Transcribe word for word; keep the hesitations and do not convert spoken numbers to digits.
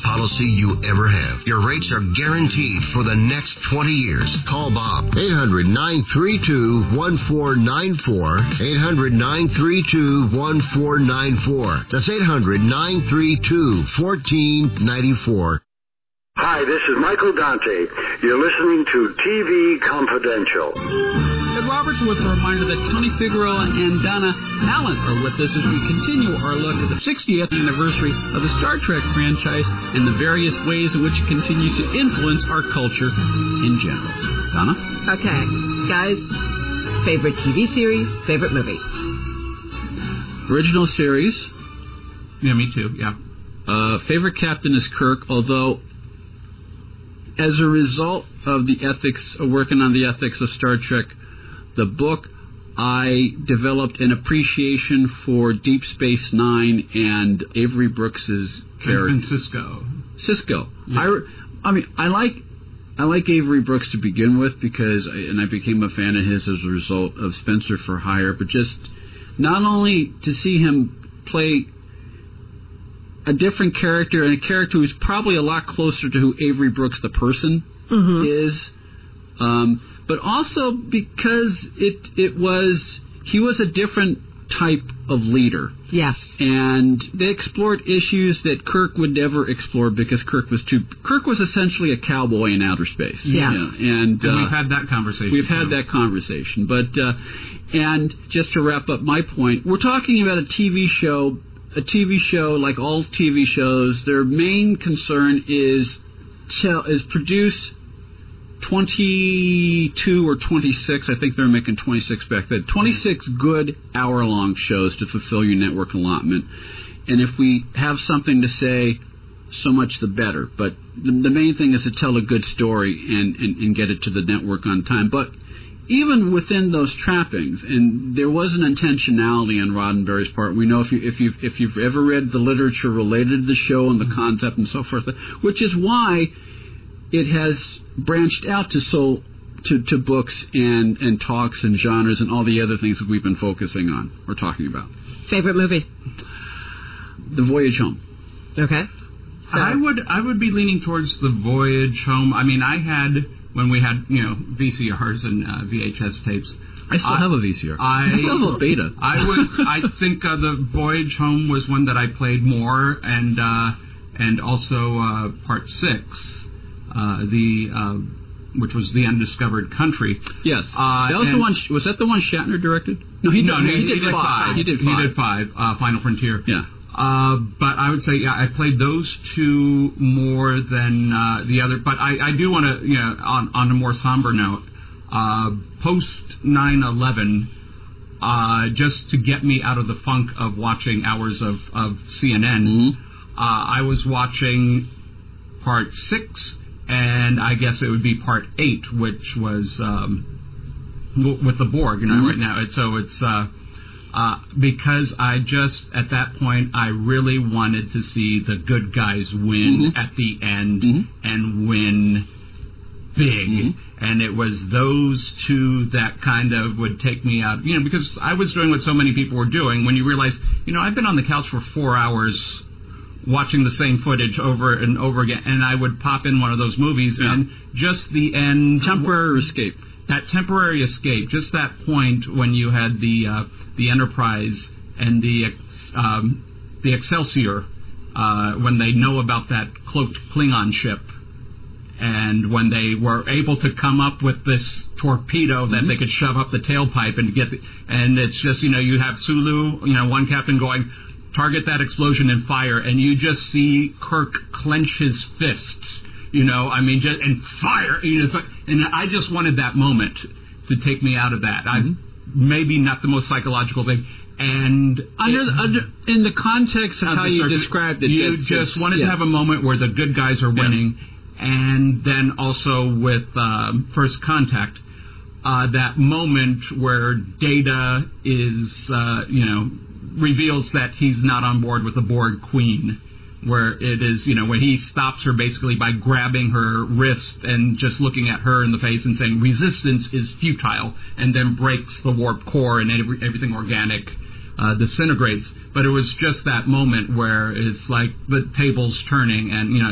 policy you ever have. Your rates are guaranteed for the next twenty years. Call Bob. eight hundred, nine three two, one four nine four. eight hundred, nine three two, one four nine four. That's eight hundred, nine three two, one four nine four. Hi, this is Michael Dante. You're listening to T V Confidential. Ed Roberts with a reminder that Tony Figueroa and Donna Allen are with us as we continue our look at the sixtieth anniversary of the Star Trek franchise and the various ways in which it continues to influence our culture in general. Donna? Okay, guys, favorite T V series, favorite movie? Original series. Yeah, me too, yeah. Uh, favorite captain is Kirk, although as a result of the ethics, of working on the ethics of Star Trek, the book, I developed an appreciation for Deep Space Nine and Avery Brooks's character. And Cisco. Cisco. Yeah. I, I mean, I like I like Avery Brooks to begin with because, I, and I became a fan of his as a result of Spencer for Hire, but just not only to see him play a different character, and a character who's probably a lot closer to who Avery Brooks the person mm-hmm. is, um, but also because it it was he was a different type of leader. Yes. And they explored issues that Kirk would never explore because Kirk was too Kirk was essentially a cowboy in outer space. Yes. You know, and, and uh, we've had that conversation. We've had that conversation. But uh, and just to wrap up my point, we're talking about a T V show. A T V show, like all T V shows, their main concern is tell, is produce twenty-two or twenty-six, I think they were making twenty-six back then, twenty-six good hour-long shows to fulfill your network allotment. And if we have something to say, so much the better. But the, the main thing is to tell a good story and, and, and get it to the network on time. But even within those trappings, and there was an intentionality on Roddenberry's part. We know if you if you if you've ever read the literature related to the show and the mm-hmm. concept and so forth, which is why it has branched out to so to, to books and, and talks and genres and all the other things that we've been focusing on or talking about. Favorite movie? The Voyage Home. Okay. So. I would I would be leaning towards The Voyage Home. I mean, I had. When we had, you know, V C Rs and uh, V H S tapes. I still I, have a V C R. I, I still have a beta. I would. I think uh, the Voyage Home was one that I played more, and uh, and also uh, Part Six, uh, the uh, which was The Undiscovered Country. Yes. Uh, that was the one. Was that the one Shatner directed? No, he, no, no, he, he, did, he did five. five. He did five. He did five. Uh, Final Frontier. Yeah. Uh, but I would say, yeah, I played those two more than uh, the other. But I, I do want to, you know, on, on a more somber note, uh, post nine eleven, uh, just to get me out of the funk of watching hours of, of C N N, mm-hmm. uh, I was watching Part six, and I guess it would be Part eight, which was um, w- with the Borg, you know, mm-hmm. right now. It, so it's... Uh, Uh, because I just, at that point, I really wanted to see the good guys win mm-hmm. at the end mm-hmm. and win big. Mm-hmm. And it was those two that kind of would take me out, you know, because I was doing what so many people were doing when you realize, you know, I've been on the couch for four hours watching the same footage over and over again, and I would pop in one of those movies yeah. and just the end. Temporary escape. That temporary escape, just that point when you had the uh, the Enterprise and the um, the Excelsior, uh, when they know about that cloaked Klingon ship, and when they were able to come up with this torpedo that mm-hmm. they could shove up the tailpipe and get, the, and it's just, you know, you have Sulu, you know, one captain going, target that explosion and fire, and you just see Kirk clench his fist. You know, I mean, just and fire. You know, it's like, and I just wanted that moment to take me out of that. Mm-hmm. I maybe not the most psychological thing, and under, it, the, under in the context of, of how you circuit, described it, you just wanted yeah. to have a moment where the good guys are winning, yeah. and then also with um, First Contact, uh, that moment where Data is, uh, you know, reveals that he's not on board with the Borg Queen. Where it is, you know, when he stops her basically by grabbing her wrist and just looking at her in the face and saying resistance is futile, and then breaks the warp core and every, everything organic uh, disintegrates. But it was just that moment where it's like the table's turning and, you know,